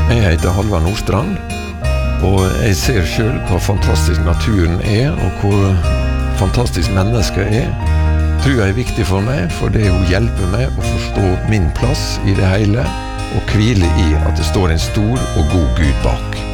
Jeg heter Halvard Nordstrand, og jeg ser selv hvor fantastisk naturen og hvor fantastisk mennesket Trua viktig for meg, for det hun hjelper meg å forstå min plass i det hele, og hvile i at det står en stor og god Gud bak.